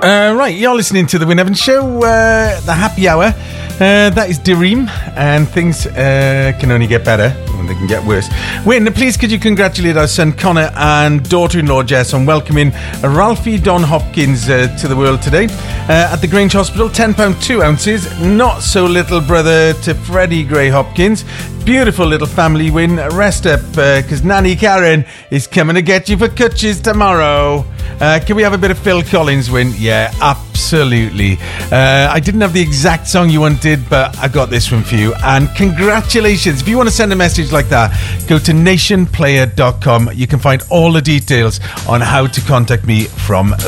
Right, you're listening to The Wyn Evans Show, the happy hour. That is Dareem, and things can only get better, and they can get worse. Wyn, please could you congratulate our son Connor and daughter-in-law Jess on welcoming Ralphie Don Hopkins to the world today at the Grange Hospital. £10 2 ounces, not so little brother to Freddie Gray Hopkins. Beautiful little family, Wyn. Rest up, because Nanny Karen is coming to get you for cutches tomorrow. Can we have a bit of Phil Collins, Wyn? Yeah, absolutely. I didn't have the exact song you wanted, but I got this one for you. And congratulations. If you want to send a message like that, go to nationplayer.com. You can find all the details on how to contact me from